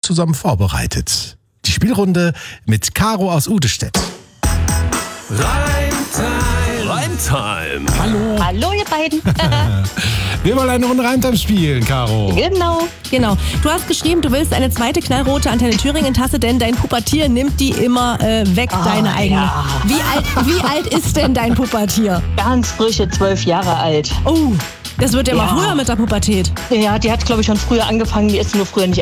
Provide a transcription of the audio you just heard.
zusammen vorbereitet. Die Spielrunde mit Caro aus Udestedt. Reimtime. Hallo. Hallo, ihr beiden. Wir wollen eine Runde Reimtime spielen, Caro. Genau. Du hast geschrieben, du willst eine zweite knallrote Antenne Thüringen-Tasse, denn dein Pubertier nimmt die immer weg, deine eigene. ja. Wie alt ist denn dein Pubertier? Ganz frische 12 Jahre alt. Oh, das wird ja mal Ja. früher mit der Pubertät. Ja, die hat, glaube ich, schon früher angefangen. Die ist nur früher nicht